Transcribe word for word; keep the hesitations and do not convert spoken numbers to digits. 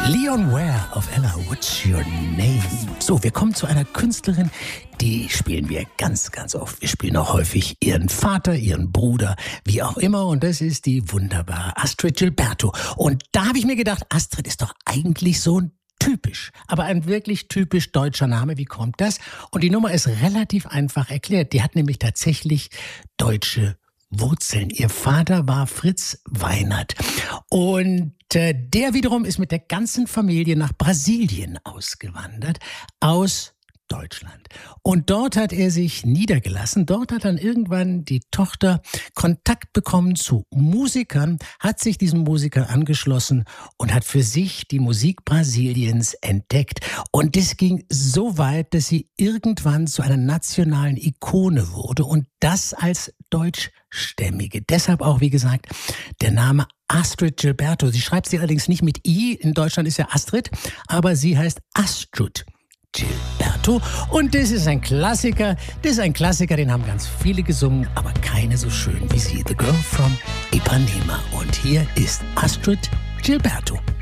Leon Ware auf Ella, What's Your Name? So, wir kommen zu einer Künstlerin, die spielen wir ganz, ganz oft. Wir spielen auch häufig ihren Vater, ihren Bruder, wie auch immer. Und das ist die wunderbare Astrud Gilberto. Und da habe ich mir gedacht, Astrud ist doch eigentlich so ein typisch, aber ein wirklich typisch deutscher Name. Wie kommt das? Und die Nummer ist relativ einfach erklärt. Die hat nämlich tatsächlich deutsche Wurzeln. Ihr Vater war Fritz Weinert. Und äh, der wiederum ist mit der ganzen Familie nach Brasilien ausgewandert, aus Deutschland. Und dort hat er sich niedergelassen. Dort hat dann irgendwann die Tochter Kontakt bekommen zu Musikern, hat sich diesen Musikern angeschlossen und hat für sich die Musik Brasiliens entdeckt. Und das ging so weit, dass sie irgendwann zu einer nationalen Ikone wurde und das als Deutschstämmige. Deshalb auch, wie gesagt, der Name Astrud Gilberto. Sie schreibt sie allerdings nicht mit I. In Deutschland ist ja Astrid, aber sie heißt Astrud Gilberto. Und das ist ein Klassiker. Das ist ein Klassiker, den haben ganz viele gesungen, aber keine so schön wie sie. The Girl from Ipanema. Und hier ist Astrud Gilberto.